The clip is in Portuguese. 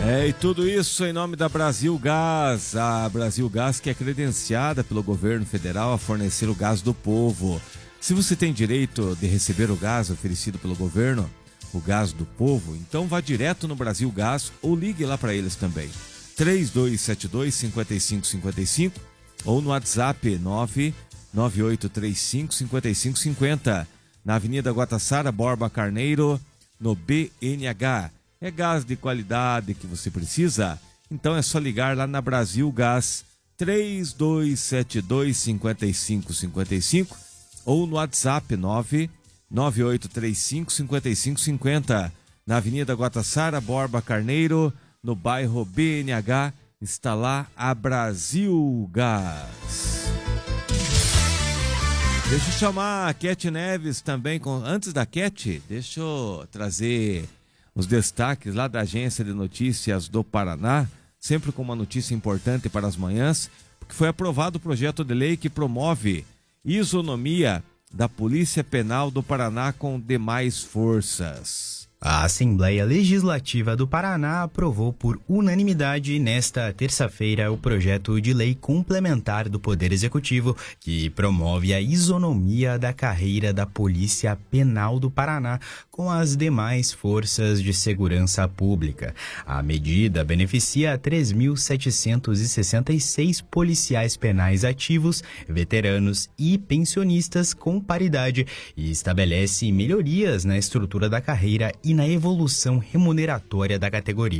E tudo isso em nome da Brasil Gás. A Brasil Gás, que é credenciada pelo governo federal a fornecer o gás do povo. Se você tem direito de receber o gás oferecido pelo governo, o gás do povo, então vá direto no Brasil Gás ou ligue lá para eles também. 3272-5555 ou no WhatsApp 99835-5550. Na Avenida Guataçara, Borba Carneiro, no BNH. É gás de qualidade que você precisa? Então é só ligar lá na Brasil Gás 3272-5555 ou no WhatsApp 99835-5550. Na Avenida Guataçara, Borba Carneiro, no bairro BNH, está lá a Brasil Gás. Deixa eu chamar a Cat Neves também. Antes da Cat, deixa eu trazer os destaques lá da Agência de Notícias do Paraná, sempre com uma notícia importante para as manhãs, porque foi aprovado o projeto de lei que promove isonomia da Polícia Penal do Paraná com demais forças. A Assembleia Legislativa do Paraná aprovou por unanimidade nesta terça-feira o projeto de lei complementar do Poder Executivo que promove a isonomia da carreira da Polícia Penal do Paraná com as demais forças de segurança pública. A medida beneficia 3.766 policiais penais ativos, veteranos e pensionistas com paridade e estabelece melhorias na estrutura da carreira e na evolução remuneratória da categoria.